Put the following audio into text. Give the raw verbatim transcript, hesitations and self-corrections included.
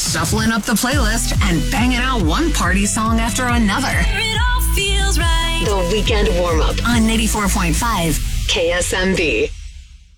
shuffling up the playlist and banging out one party song after another. It all feels right. The Weekend Warm-Up On eighty-four point five K S M B.